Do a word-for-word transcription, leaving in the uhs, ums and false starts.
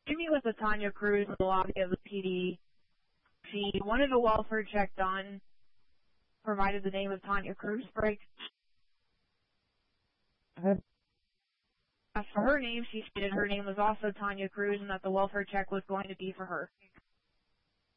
Amy was with Tanya Cruz in the lobby of the P D. She wanted a welfare check done, provided the name of Tanya Cruz break. Uh, As for her name, she stated her name was also Tanya Cruz and that the welfare check was going to be for her.